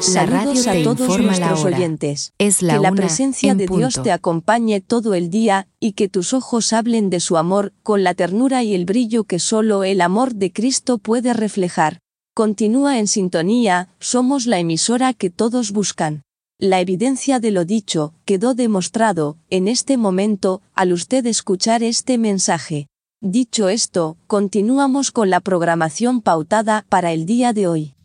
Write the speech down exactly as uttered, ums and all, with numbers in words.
La radio Saludos a te todos informa la nuestros hora. oyentes. Es la Que la una presencia en de Dios punto. te acompañe todo el día y que tus ojos hablen de su amor con la ternura y el brillo que solo el amor de Cristo puede reflejar. Continúa en sintonía, somos la emisora que todos buscan. La evidencia de lo dicho quedó demostrado en este momento al usted escuchar este mensaje. Dicho esto, continuamos con la programación pautada para el día de hoy.